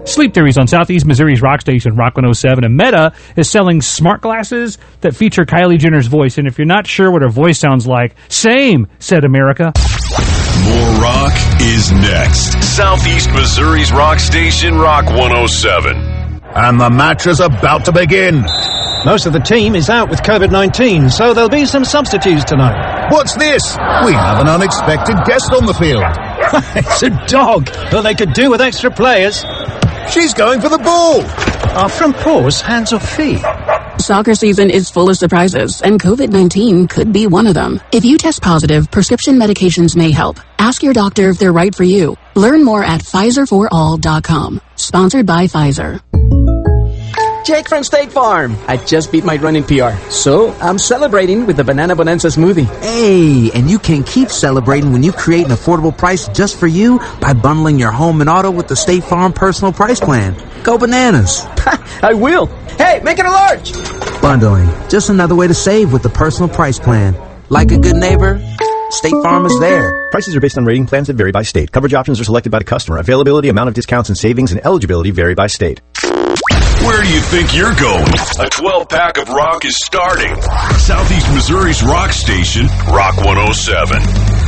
Sleep Theories on Southeast Missouri's rock station, Rock 107. And Meta is selling smart glasses that feature Kylie Jenner's voice. And if you're not sure what her voice sounds like, same, said America. More rock is next. Southeast Missouri's rock station, Rock 107. And the match is about to begin. Most of the team is out with COVID-19, so there'll be some substitutes tonight. What's this? We have an unexpected guest on the field. It's a dog, but they could do with extra players. She's going for the ball. Are front paws hands or feet? Soccer season is full of surprises, and COVID-19 could be one of them. If you test positive, prescription medications may help. Ask your doctor if they're right for you. Learn more at PfizerForAll.com. Sponsored by Pfizer. Jake from State Farm. I just beat my running PR, so I'm celebrating with the Banana Bonanza smoothie. Hey, and you can keep celebrating when you create an affordable price just for you by bundling your home and auto with the State Farm Personal Price Plan. Go bananas. I will. Hey, make it a large. Bundling, just another way to save with the Personal Price Plan. Like a good neighbor, State Farm is there. Prices are based on rating plans that vary by state. Coverage options are selected by the customer. Availability, amount of discounts and savings, and eligibility vary by state. Where do you think you're going? A 12-pack of rock is starting. Southeast Missouri's rock station, Rock 107.